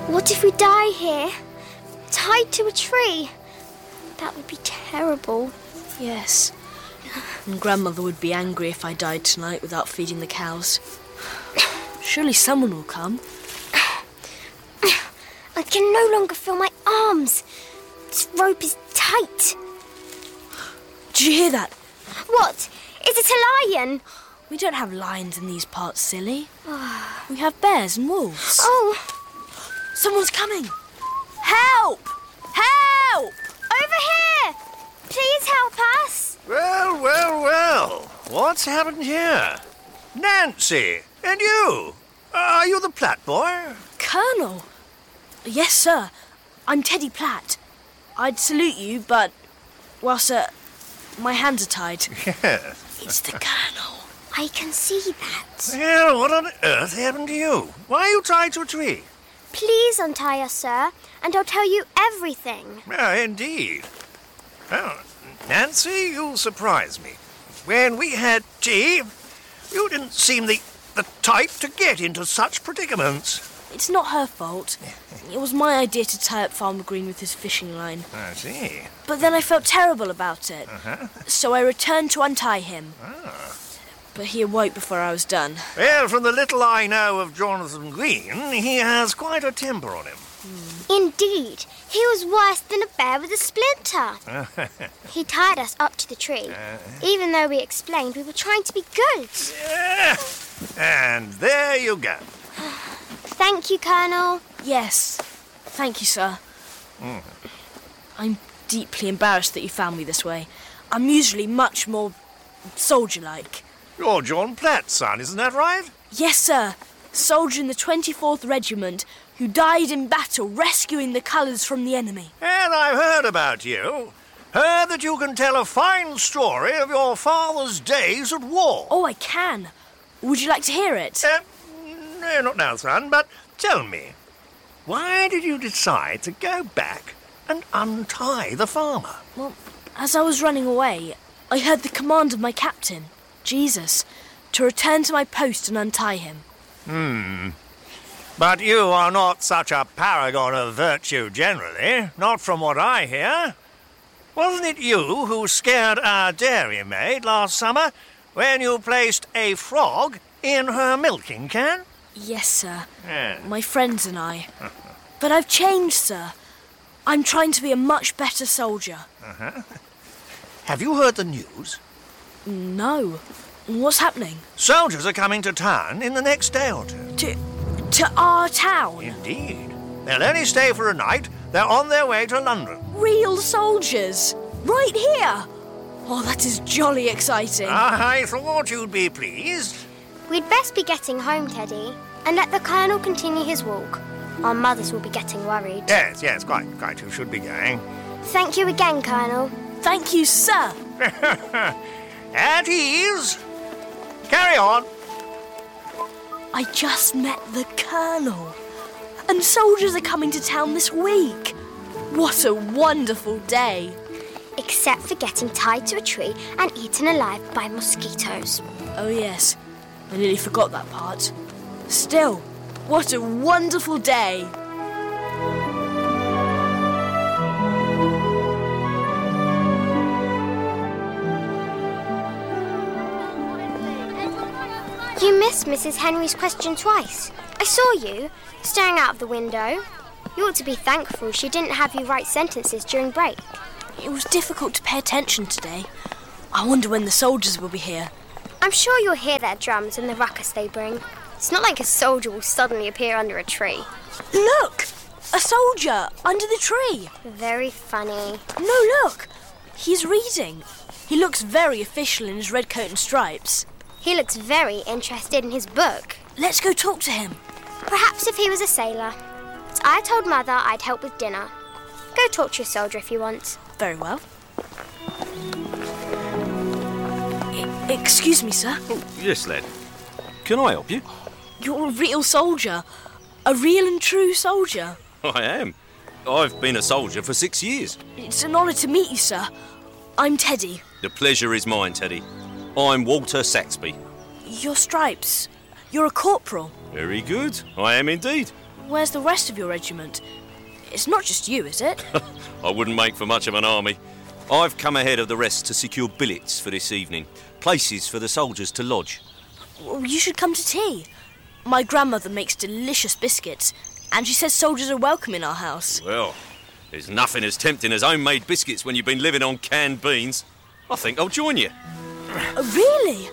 What if we die here? Tied to a tree? That would be terrible. Yes. And Grandmother would be angry if I died tonight without feeding the cows. Surely someone will come. I can no longer feel my arms. This rope is tight. Did you hear that? What? Is it a lion? We don't have lions in these parts, silly. We have bears and wolves. Oh, Someone's coming. Help! Help! over here! Please help us. Well, well, well. What's happened here? Nancy, and you? Are you the Platt boy? Colonel? Yes, sir. I'm Teddy Platt. I'd salute you, but... well, sir, my hands are tied. Yes. It's the Colonel. I can see that. Well, what on earth happened to you? Why are you tied to a tree? Please untie us, sir, and I'll tell you everything. Indeed. Well, Nancy, you surprise me. When we had tea, you didn't seem the type to get into such predicaments. It's not her fault. It was my idea to tie up Farmer Green with his fishing line. I see. But then I felt terrible about it. So I returned to untie him. But he awoke before I was done. Well, from the little I know of Jonathan Green, he has quite a temper on him. Indeed, he was worse than a bear with a splinter. He tied us up to the tree, even though we explained we were trying to be good. And there you go. Thank you, Colonel. Yes. Thank you, sir. I'm deeply embarrassed that you found me this way. I'm usually much more soldier-like. You're John Platt's son, isn't that right? Yes, sir. Soldier in the 24th Regiment who died in battle rescuing the colours from the enemy. And I've heard about you. Heard that you can tell a fine story of your father's days at war. Oh, I can. Would you like to hear it? No, not now, son, but tell me, why did you decide to go back and untie the farmer? Well, as I was running away, I heard the command of my captain, Jesus, to return to my post and untie him. But you are not such a paragon of virtue generally, not from what I hear. Wasn't it you who scared our dairymaid last summer when you placed a frog in her milking can? Yes, sir. Yeah. My friends and I. But I've changed, sir. I'm trying to be a much better soldier. Have you heard the news? No. What's happening? Soldiers are coming to town in the next day or two. To our town? Indeed. They'll only stay for a night. They're on their way to London. Real soldiers? Right here? Oh, that is jolly exciting. I thought you'd be pleased. We'd best be getting home, Teddy, and let the Colonel continue his walk. Our mothers will be getting worried. Yes, quite. You should be going. Thank you again, Colonel. Thank you, sir. At ease. Carry on. I just met the Colonel. And soldiers are coming to town this week. What a wonderful day. Except for getting tied to a tree and eaten alive by mosquitoes. Oh, yes. I nearly forgot that part. Still, what a wonderful day. You missed Mrs. Henry's question twice. I saw you, staring out of the window. You ought to be thankful she didn't have you write sentences during break. It was difficult to pay attention today. I wonder when the soldiers will be here. I'm sure you'll hear their drums and the ruckus they bring. It's not like a soldier will suddenly appear under a tree. Look! A soldier under the tree. Very funny. No, look! He's reading. He looks very official in his red coat and stripes. He looks very interested in his book. Let's go talk to him. Perhaps if he was a sailor. But I told Mother I'd help with dinner. Go talk to your soldier if you want. Very well. Excuse me, sir. Oh, yes, lad. Can I help you? You're a real soldier. A real and true soldier. I am. I've been a soldier for 6 years. It's an honour to meet you, sir. I'm Teddy. The pleasure is mine, Teddy. I'm Walter Saxby. Your stripes. You're a corporal. Very good. I am indeed. where's the rest of your regiment? It's not just you, is it? I wouldn't make for much of an army. I've come ahead of the rest to secure billets for this evening. Places for the soldiers to lodge. Well, you should come to tea. My grandmother makes delicious biscuits, and she says soldiers are welcome in our house. Well, there's nothing as tempting as homemade biscuits when you've been living on canned beans. I think I'll join you. Really?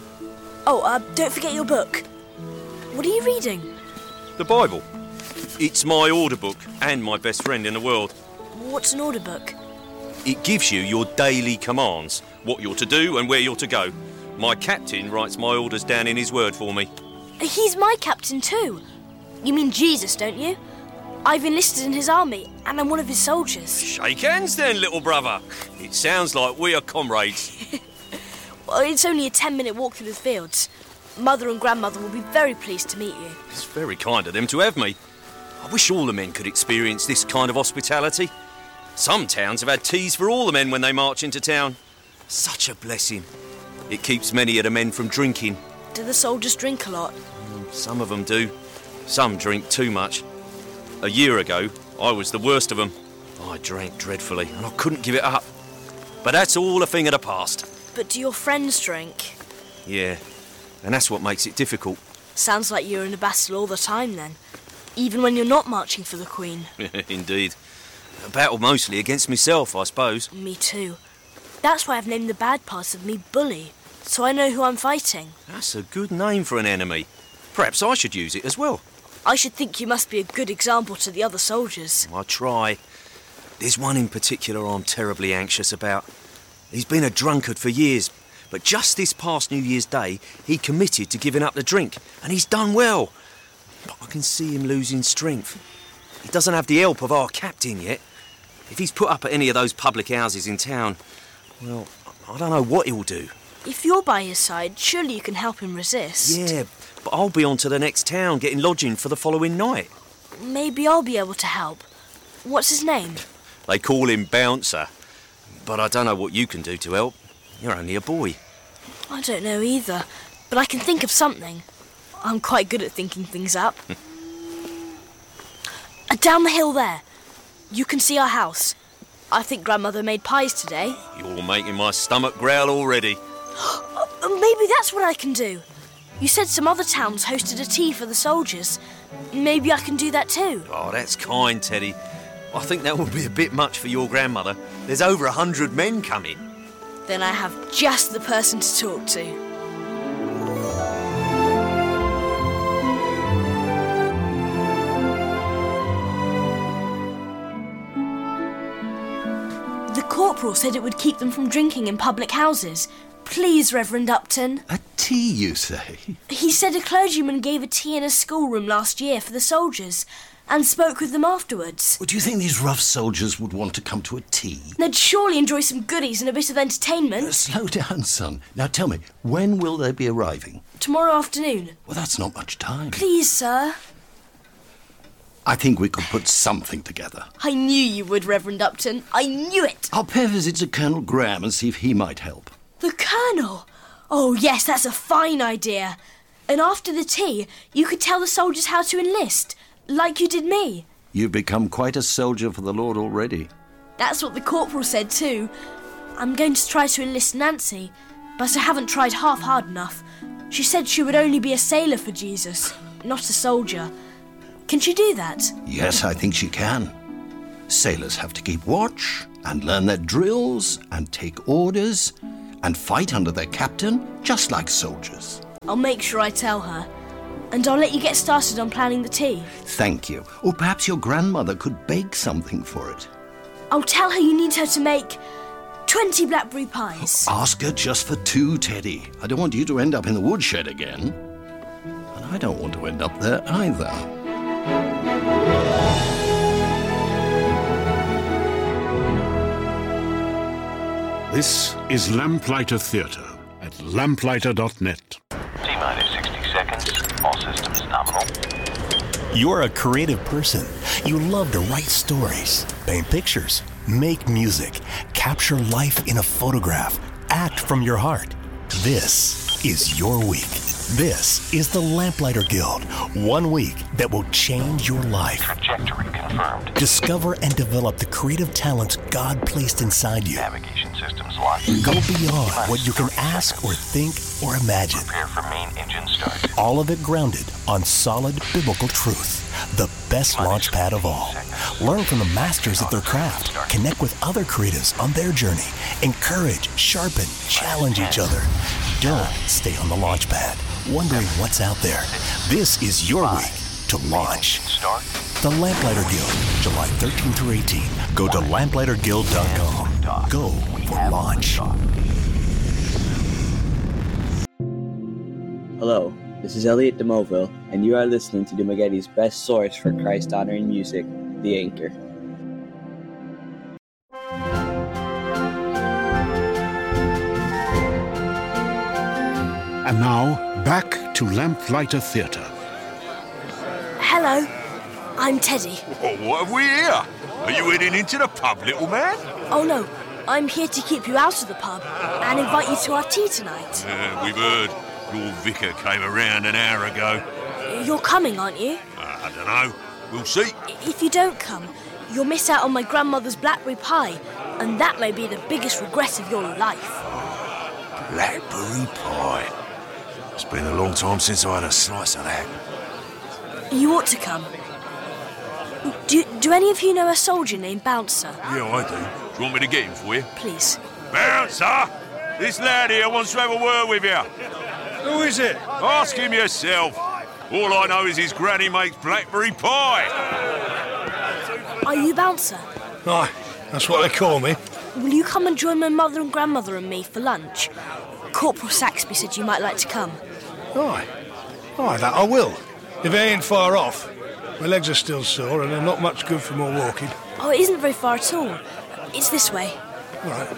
Oh, don't forget your book. What are you reading? The Bible. It's my order book and my best friend in the world. What's an order book? It gives you your daily commands, what you're to do and where you're to go. My captain writes my orders down in his word for me. He's my captain too. You mean Jesus, don't you? I've enlisted in his army and I'm one of his soldiers. Shake hands then, little brother. It sounds like we are comrades. Well, it's only a 10-minute walk through the fields. Mother and grandmother will be very pleased to meet you. It's very kind of them to have me. I wish all the men could experience this kind of hospitality. Some towns have had teas for all the men when they march into town. Such a blessing. It keeps many of the men from drinking. Do the soldiers drink a lot? Some of them do. Some drink too much. A year ago, I was the worst of them. I drank dreadfully and I couldn't give it up. But that's all a thing of the past. But do your friends drink? Yeah, and that's what makes it difficult. Sounds like you're in a battle all the time then. Even when you're not marching for the Queen. Indeed. A battle mostly against myself, I suppose. Me too. That's why I've named the bad parts of me Bully, so I know who I'm fighting. That's a good name for an enemy. Perhaps I should use it as well. I should think you must be a good example to the other soldiers. I try. There's one in particular I'm terribly anxious about. He's been a drunkard for years, but just this past New Year's Day, he committed to giving up the drink, and he's done well. But I can see him losing strength. He doesn't have the help of our captain yet. If he's put up at any of those public houses in town, well, I don't know what he'll do. If you're by his side, surely you can help him resist. Yeah, but I'll be on to the next town getting lodging for the following night. Maybe I'll be able to help. What's his name? They call him Bouncer. But I don't know what you can do to help. You're only a boy. I don't know either, but I can think of something. I'm quite good at thinking things up. Down the hill there. You can see our house. I think Grandmother made pies today. You're making my stomach growl already. Maybe that's what I can do. You said some other towns hosted a tea for the soldiers. Maybe I can do that too. Oh, that's kind, Teddy. I think that would be a bit much for your grandmother. There's over 100 men coming. Then I have just the person to talk to. The corporal said it would keep them from drinking in public houses. Please, Reverend Upton. A tea, you say? He said a clergyman gave a tea in a schoolroom last year for the soldiers and spoke with them afterwards. Well, do you think these rough soldiers would want to come to a tea? They'd surely enjoy some goodies and a bit of entertainment. Slow down, son. Now tell me, when will they be arriving? Tomorrow afternoon. Well, that's not much time. Please, sir. I think we could put something together. I knew you would, Reverend Upton. I knew it. I'll pay a visit to Colonel Graham and see if he might help. The Colonel? Oh, yes, that's a fine idea. And after the tea, you could tell the soldiers how to enlist, like you did me. You've become quite a soldier for the Lord already. That's what the corporal said too. I'm going to try to enlist Nancy, but I haven't tried half hard enough. She said she would only be a sailor for Jesus, not a soldier. Can she do that? Yes, I think she can. Sailors have to keep watch and learn their drills and take orders and fight under their captain, just like soldiers. I'll make sure I tell her. And I'll let you get started on planning the tea. Thank you. Or perhaps your grandmother could bake something for it. I'll tell her you need her to make 20 blackberry pies. Ask her just for 2, Teddy. I don't want you to end up in the woodshed again. And I don't want to end up there either. This is Lamplighter Theatre at lamplighter.net. T-minus 60 seconds. All systems nominal. You're a creative person. You love to write stories, paint pictures, make music, capture life in a photograph, act from your heart. This is your week. This is the Lamplighter Guild. 1 week that will change your life. Trajectory confirmed. Discover and develop the creative talents God placed inside you. Navigation systems locked. Go beyond what you can ask or think or imagine. Prepare for main engine start. All of it grounded on solid biblical truth. The best launch pad of all. Learn from the masters of their craft. Connect with other creatives on their journey. Encourage, sharpen, challenge each other. Don't stay on the launch pad, wondering what's out there. This is your week to launch. The Lamplighter Guild, July 13 through 18. Go to lamplighterguild.com. Go for launch. Hello, this is Elliot DeMoville, and you are listening to Dumaghetti's best source for Christ-honoring music, The Anchor. And now, back to Lamplighter Theatre. Hello, I'm Teddy. Oh, what have we here? Are you heading into the pub, little man? Oh no, I'm here to keep you out of the pub and invite you to our tea tonight. We've heard. Your vicar came around an hour ago. You're coming, aren't you? I don't know. We'll see. If you don't come, you'll miss out on my grandmother's blackberry pie, and that may be the biggest regret of your life. Blackberry pie. It's been a long time since I had a slice of that. You ought to come. Do any of you know a soldier named Bouncer? Yeah, I do. Do you want me to get him for you? Please. Bouncer! This lad here wants to have a word with you. Who is it? Ask him yourself. All I know is his granny makes blackberry pie. Are you Bouncer? Aye, that's what they call me. Will you come and join my mother and grandmother and me for lunch? Corporal Saxby said you might like to come. Aye, that I will. If they ain't far off. My legs are still sore and they're not much good for more walking. Oh, it isn't very far at all. It's this way. All right.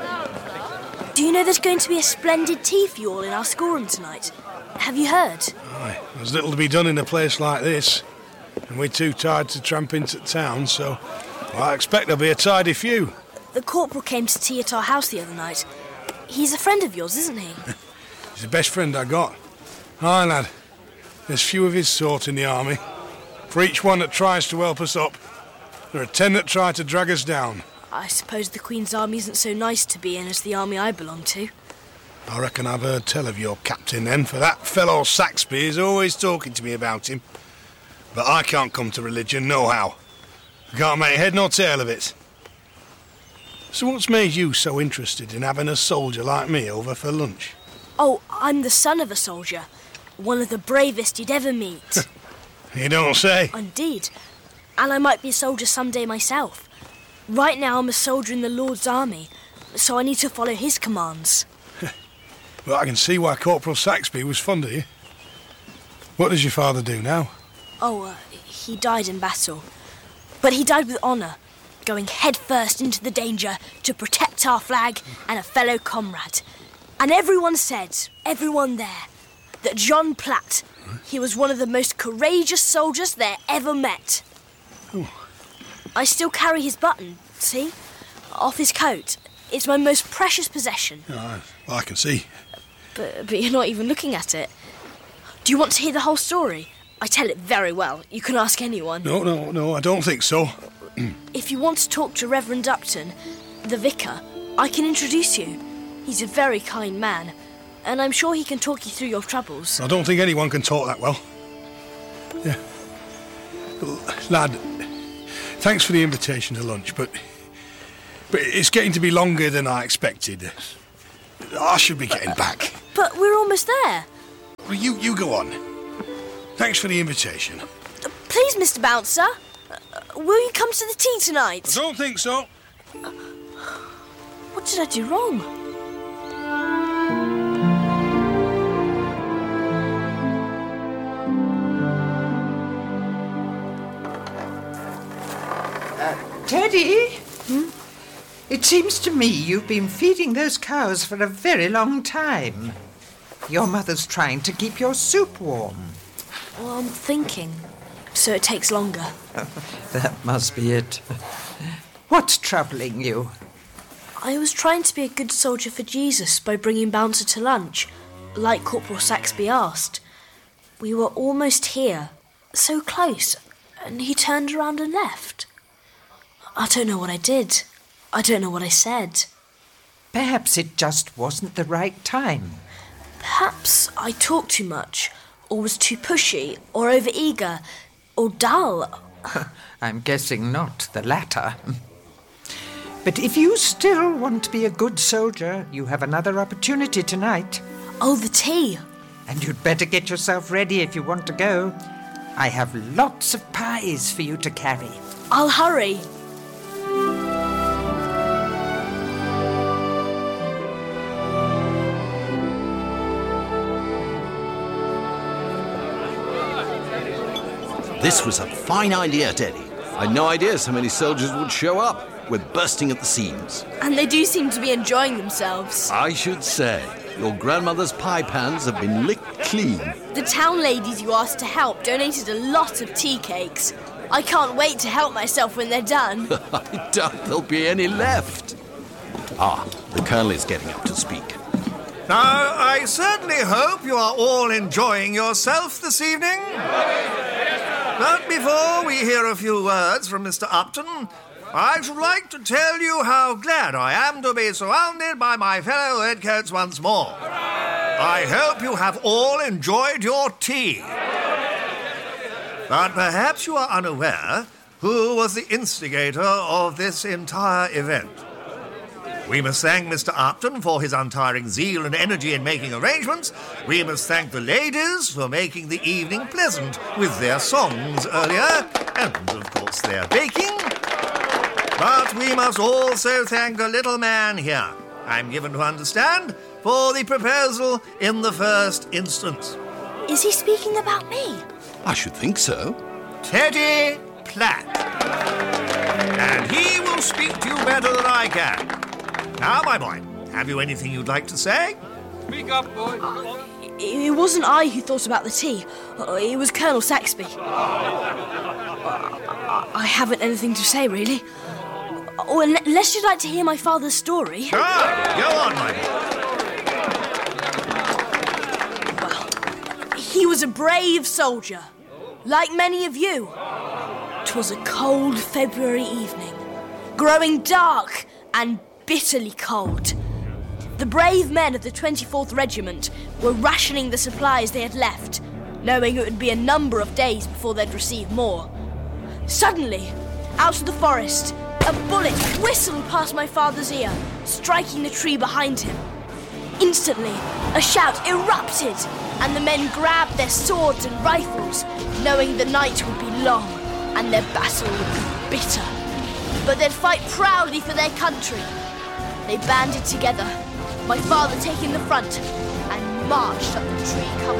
Do you know there's going to be a splendid tea for you all in our schoolroom tonight? Have you heard? Aye, there's little to be done in a place like this. And we're too tired to tramp into town, so I expect there'll be a tidy few. The corporal came to tea at our house the other night. He's a friend of yours, isn't he? He's the best friend I got. Aye, lad. There's few of his sort in the army. For each one that tries to help us up, there are 10 that try to drag us down. I suppose the Queen's army isn't so nice to be in as the army I belong to. I reckon I've heard tell of your captain then, for that fellow Saxby is always talking to me about him. But I can't come to religion, nohow. I can't make head nor tail of it. So what's made you so interested in having a soldier like me over for lunch? Oh, I'm the son of a soldier. One of the bravest you'd ever meet. You don't say? Indeed. And I might be a soldier someday myself. Right now I'm a soldier in the Lord's army, so I need to follow his commands. Well, I can see why Corporal Saxby was fond of you. What does your father do now? Oh, he died in battle. But he died with honour, going headfirst into the danger to protect our flag and a fellow comrade. And everyone said, everyone there, that John Platt, he was one of the most courageous soldiers they ever met. Oh. I still carry his button, see? Off his coat. It's my most precious possession. Oh, well, I can see. But you're not even looking at it. Do you want to hear the whole story? I tell it very well. You can ask anyone. No, I don't think so. If you want to talk to Reverend Upton, the vicar, I can introduce you. He's a very kind man, and I'm sure he can talk you through your troubles. I don't think anyone can talk that well. Yeah. Lad, thanks for the invitation to lunch, but it's getting to be longer than I expected. I should be getting back. But we're almost there. Well, you go on. Thanks for the invitation. Please, Mr. Bouncer, will you come to the tea tonight? I don't think so. What did I do wrong? Teddy? It seems to me you've been feeding those cows for a very long time. Your mother's trying to keep your soup warm. Well, I'm thinking, so it takes longer. That must be it. What's troubling you? I was trying to be a good soldier for Jesus by bringing Bouncer to lunch. like Corporal Saxby asked. We were almost here, so close, and he turned around and left. I don't know what I did. I don't know what I said. Perhaps it just wasn't the right time. Perhaps I talked too much, or was too pushy, or overeager, or dull. I'm guessing not the latter. But if you still want to be a good soldier, you have another opportunity tonight. Oh, the tea. And you'd better get yourself ready if you want to go. I have lots of pies for you to carry. I'll hurry. This was a fine idea, Teddy. I'd no idea so many soldiers would show up. We're bursting at the seams. And they do seem to be enjoying themselves. I should say, your grandmother's pie pans have been licked clean. The town ladies you asked to help donated a lot of tea cakes. I can't wait to help myself when they're done. I doubt there'll be any left. Ah, the Colonel is getting up to speak. Now, I certainly hope you are all enjoying yourself this evening. But before we hear a few words from Mr. Upton, I should like to tell you how glad I am to be surrounded by my fellow redcoats once more. I hope you have all enjoyed your tea. But perhaps you are unaware who was the instigator of this entire event. We must thank Mr. Upton for his untiring zeal and energy in making arrangements. We must thank the ladies for making the evening pleasant with their songs earlier, and, of course, their baking. But we must also thank the little man here, I'm given to understand, for the proposal in the first instance. Is he speaking about me? I should think so. Teddy Platt. And he will speak to you better than I can. Now, my boy, have you anything you'd like to say? Speak up, boy. It wasn't I who thought about the tea. It was Colonel Saxby. I haven't anything to say, really. Oh, unless you'd like to hear my father's story. Sure, go on, my boy. Well, he was a brave soldier, like many of you. 'Twas a cold February evening, growing dark and bitterly cold. The brave men of the 24th Regiment were rationing the supplies they had left, knowing it would be a number of days before they'd receive more. Suddenly, out of the forest, a bullet whistled past my father's ear, striking the tree behind him. Instantly, a shout erupted, and the men grabbed their swords and rifles, knowing the night would be long and their battle would be bitter. But they'd fight proudly for their country. They banded together, my father taking the front, and marched up the tree-covered